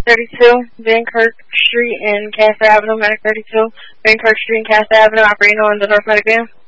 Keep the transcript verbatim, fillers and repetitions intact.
thirty-two, Van Kirk Street and Cass Avenue, Medic thirty-two, Van Kirk Street and Cass Avenue, operating on the North Medic van.